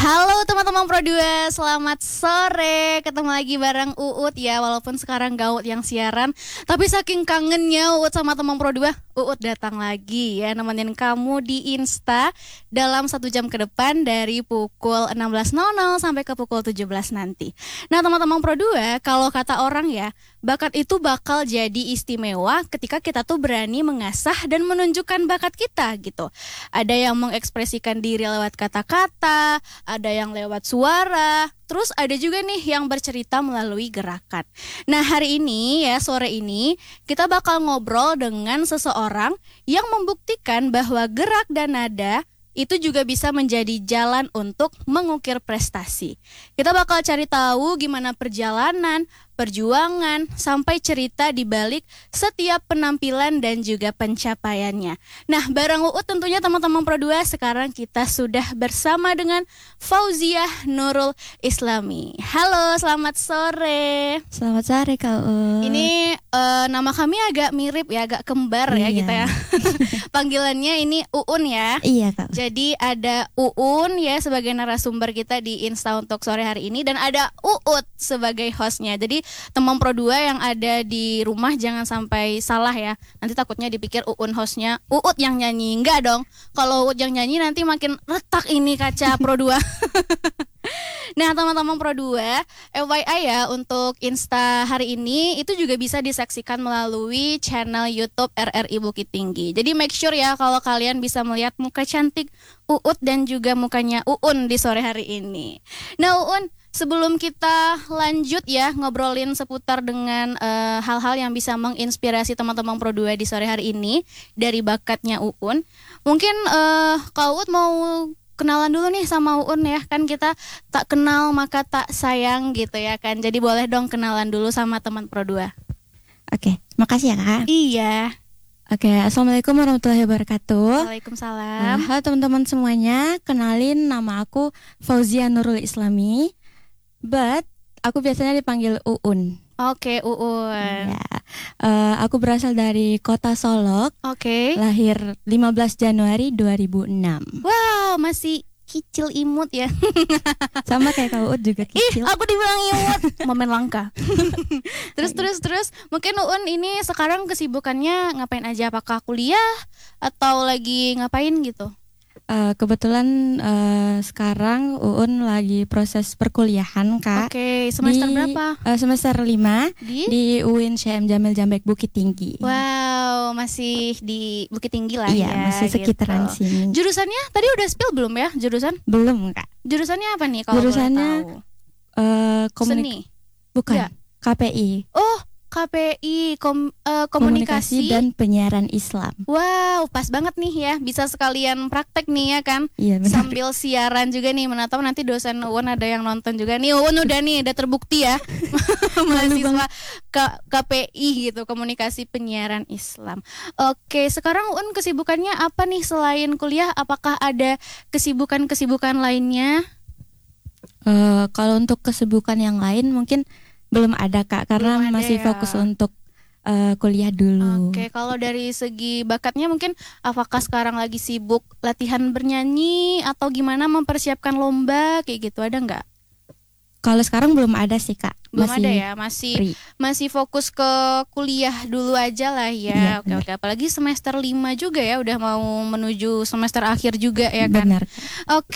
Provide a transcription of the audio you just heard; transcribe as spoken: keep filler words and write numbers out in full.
Halo teman-teman Pro dua, selamat sore. Ketemu lagi bareng Uut ya. Walaupun sekarang gak Uut yang siaran, tapi saking kangennya Uut sama teman Pro dua, Uut datang lagi ya, nemenin kamu di Insta dalam satu jam ke depan dari pukul enam belas nol nol sampai ke pukul tujuh belas nanti. Nah teman-teman Pro dua, kalau kata orang ya, bakat itu bakal jadi istimewa ketika kita tuh berani mengasah dan menunjukkan bakat kita gitu. Ada yang mengekspresikan diri lewat kata-kata, ada yang lewat suara, terus ada juga nih yang bercerita melalui gerakan. Nah hari ini ya, sore ini kita bakal ngobrol dengan seseorang yang membuktikan bahwa gerak dan nada itu juga bisa menjadi jalan untuk mengukir prestasi. Kita bakal cari tahu gimana perjalanan, perjuangan, sampai cerita di balik setiap penampilan dan juga pencapaiannya. Nah, bareng Uut tentunya teman-teman Pro dua, sekarang kita sudah bersama dengan Fauziah Nurul Islami. Halo, selamat sore. Selamat sore Kak Uut. Ini uh, nama kami agak mirip ya, agak kembar ya Iya. kita ya. Panggilannya ini Uun ya. Iya Kak. Jadi ada Uun ya sebagai narasumber kita di Insta untuk sore hari ini, dan ada Uut sebagai hostnya. Jadi teman Pro dua yang ada di rumah jangan sampai salah ya. Nanti takutnya dipikir Uun hostnya, Uut yang nyanyi. Enggak dong. Kalau Uut yang nyanyi nanti makin retak ini kaca Pro dua. Nah teman-teman Pro dua, F Y I ya, untuk Insta hari ini itu juga bisa disaksikan melalui channel YouTube R R I Bukit Tinggi. Jadi make sure ya kalau kalian bisa melihat muka cantik Uut dan juga mukanya Uun di sore hari ini. Nah Uun, sebelum kita lanjut ya ngobrolin seputar dengan uh, hal-hal yang bisa menginspirasi teman-teman Pro dua di sore hari ini dari bakatnya Uun, mungkin uh, Kak Uut mau kenalan dulu nih sama Uun ya. Kan kita tak kenal maka tak sayang gitu ya kan. Jadi boleh dong kenalan dulu sama teman Pro dua. Oke, makasih ya Kak. Iya. Oke, assalamualaikum warahmatullahi wabarakatuh. Waalaikumsalam. Uh, halo teman-teman semuanya, kenalin nama aku Fauziah Nurul Islami, but aku biasanya dipanggil Uun. Oke, Uun. Ya, uh, aku berasal dari kota Solok. Oke. Lahir lima belas Januari dua ribu enam. Wow, masih kicil imut ya. Sama kayak Kak Uut juga Ih, kecil. aku dibilang imut. Momen langka. terus terus terus, mungkin Uun ini sekarang kesibukannya ngapain aja? Apakah kuliah atau lagi ngapain gitu? Uh, kebetulan uh, sekarang Uun lagi proses perkuliahan Kak. Oke, semester Di, berapa? Uh, semester lima Di? di U I N Syekh M Jamil Jambek Bukit Tinggi. Wow, masih di Bukit Tinggi lah Iya, ya. masih sekitaran gitu. sini. Jurusannya tadi udah spill belum ya? Jurusan? Belum Kak. Jurusannya apa nih kalau Jurusannya boleh tahu? uh, komunik- Seni. bukan Enggak. K P I. Oh, K P I kom, uh, komunikasi. dan penyiaran Islam. Wow, pas banget nih ya. Bisa sekalian praktek nih ya kan. Iya benar. Sambil siaran juga nih. Mana tahu nanti dosen Uun ada yang nonton juga nih. Uun udah nih, udah terbukti ya. Mahasiswa K- KPI gitu, komunikasi penyiaran Islam. Oke, sekarang Uun kesibukannya apa nih selain kuliah? Apakah ada kesibukan-kesibukan lainnya? Uh, kalau untuk kesibukan yang lain mungkin belum ada Kak, karena Belum ada masih ya. fokus untuk uh, kuliah dulu. Oke, kalau dari segi bakatnya mungkin apakah sekarang lagi sibuk latihan bernyanyi atau gimana mempersiapkan lomba kayak gitu, ada nggak? Kalau sekarang belum ada sih Kak. Belum Masih ada ya, masih free. masih fokus ke kuliah dulu aja lah ya. Iya, oke benar. oke, apalagi semester lima juga ya, udah mau menuju semester akhir juga ya kan. Benar. Oke.